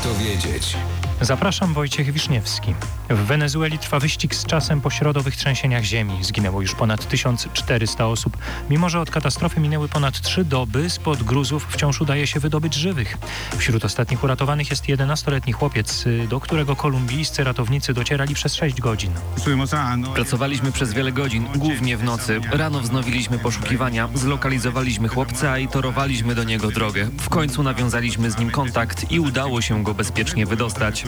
Warto wiedzieć. Zapraszam, Wojciech Wiszniewski. W Wenezueli trwa wyścig z czasem po środowych trzęsieniach ziemi. Zginęło już ponad 1400 osób. Mimo że od katastrofy minęły ponad 3 doby, spod gruzów wciąż udaje się wydobyć żywych. Wśród ostatnich uratowanych jest 11-letni chłopiec, do którego kolumbijscy ratownicy docierali przez 6 godzin. Pracowaliśmy przez wiele godzin, głównie w nocy. Rano wznowiliśmy poszukiwania, zlokalizowaliśmy chłopca i torowaliśmy do niego drogę. W końcu nawiązaliśmy z nim kontakt i udało się go bezpiecznie wydostać.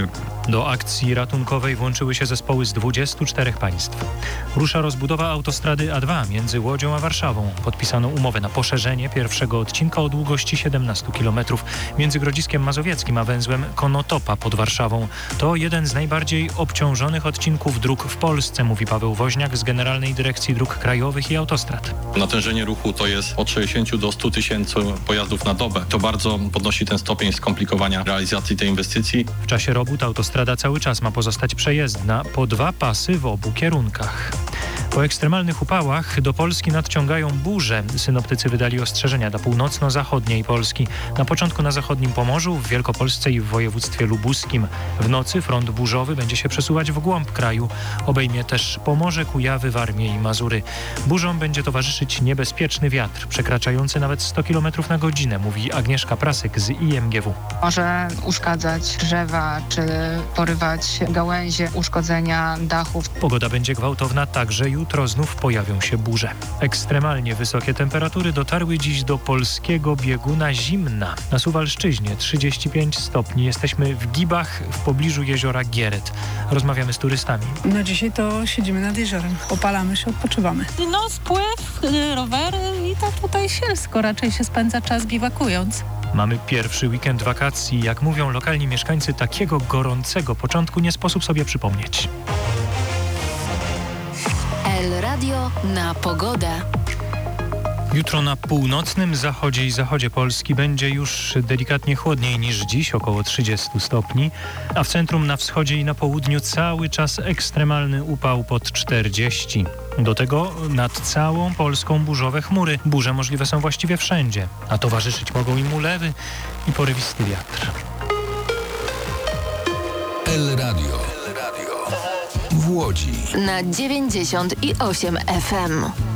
Do akcji ratunkowej włączyły się zespoły z 24 państw. Rusza rozbudowa autostrady A2 między Łodzią a Warszawą. Podpisano umowę na poszerzenie pierwszego odcinka o długości 17 km między Grodziskiem Mazowieckim a węzłem Konotopa pod Warszawą. To jeden z najbardziej obciążonych odcinków dróg w Polsce, mówi Paweł Woźniak z Generalnej Dyrekcji Dróg Krajowych i Autostrad. Natężenie ruchu to jest od 60 do 100 tysięcy pojazdów na dobę. To bardzo podnosi ten stopień skomplikowania realizacji tej inwestycji. W czasie robót autostrada cały czas ma pozostać przejezdna po 2 pasy w obu kierunkach. Po ekstremalnych upałach do Polski nadciągają burze. Synoptycy wydali ostrzeżenia dla północno-zachodniej Polski. Na początku na zachodnim Pomorzu, w Wielkopolsce i w województwie lubuskim. W nocy front burzowy będzie się przesuwać w głąb kraju. Obejmie też Pomorze, Kujawy, Warmię i Mazury. Burzom będzie towarzyszyć niebezpieczny wiatr, przekraczający nawet 100 km na godzinę, mówi Agnieszka Prasyk z IMGW. Może uszkadzać drzewa, czy porywać gałęzie, uszkodzenia dachów. Pogoda będzie gwałtowna także jutro znów pojawią się burze. Ekstremalnie wysokie temperatury dotarły dziś do polskiego bieguna Zimna. Na Suwalszczyźnie 35 stopni. Jesteśmy w Gibach w pobliżu jeziora Gieret. Rozmawiamy z turystami. No dzisiaj to siedzimy nad jeziorem. Opalamy się, odpoczywamy. No spływ, rowery i tak tutaj sielsko raczej się spędza czas biwakując. Mamy pierwszy weekend wakacji. Jak mówią lokalni mieszkańcy, takiego gorącego początku nie sposób sobie przypomnieć. El Radio na pogodę. Jutro na północnym zachodzie i zachodzie Polski będzie już delikatnie chłodniej niż dziś, około 30 stopni, a w centrum, na wschodzie i na południu cały czas ekstremalny upał pod 40. Do tego nad całą Polską burzowe chmury. Burze możliwe są właściwie wszędzie, a towarzyszyć mogą im ulewy i porywisty wiatr. El Radio w Łodzi Na 98 FM.